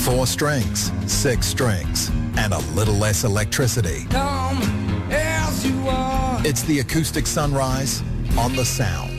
4 strings, 6 strings, and a little less electricity. Come as you are. It's the acoustic sunrise on the Sound.